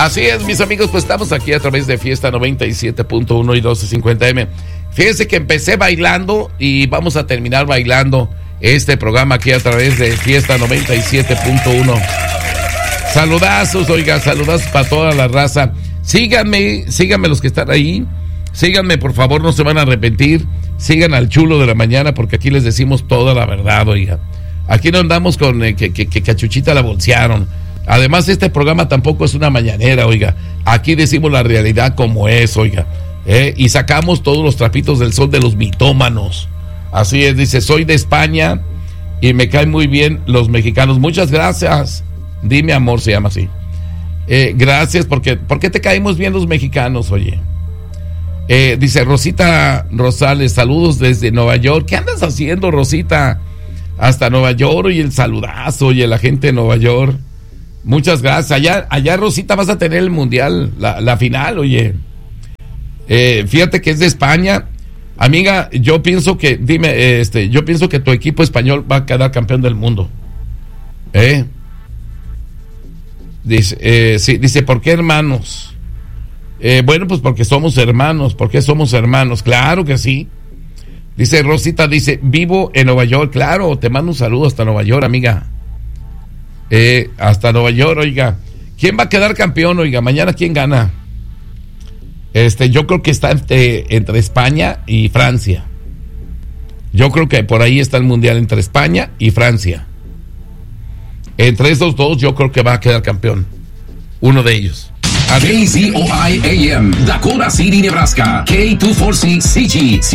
Así es, mis amigos, pues estamos aquí a través de Fiesta 97.1 y 1250M. Fíjense que empecé bailando y vamos a terminar bailando este programa aquí a través de Fiesta 97.1. Saludazos, oiga, saludazos para toda la raza. Síganme los que están ahí. Síganme, por favor, no se van a arrepentir. Sigan al chulo de la mañana porque aquí les decimos toda la verdad, oiga. Aquí no andamos con que Cachuchita la bolsearon. Además, este programa tampoco es una mañanera, oiga. Aquí decimos la realidad como es, oiga. Y sacamos todos los trapitos del sol de los mitómanos. Así es, dice, soy de España y me caen muy bien los mexicanos. Muchas gracias. Dime amor, se llama así. Gracias, ¿por qué te caemos bien los mexicanos, oye? Dice Rosita Rosales, saludos desde Nueva York. ¿Qué andas haciendo, Rosita? Hasta Nueva York, oye, el saludazo, oye, la gente de Nueva York. Muchas gracias. Allá Rosita, vas a tener el mundial, la final, oye. Fíjate que es de España. Amiga, yo pienso que, yo pienso que tu equipo español va a quedar campeón del mundo. Dice, ¿por qué hermanos? Bueno, pues porque somos hermanos. ¿Por qué somos hermanos? Claro que sí. Dice Rosita, dice, vivo en Nueva York. Claro, te mando un saludo hasta Nueva York, amiga. Hasta Nueva York, oiga. ¿Quién va a quedar campeón, oiga? Mañana, ¿quién gana? Yo creo que está entre España y Francia. Yo creo que por ahí está el mundial entre España y Francia. Entre esos dos, yo creo que va a quedar campeón. Uno de ellos. KZOI AM, Dakota City, Nebraska. K240CG.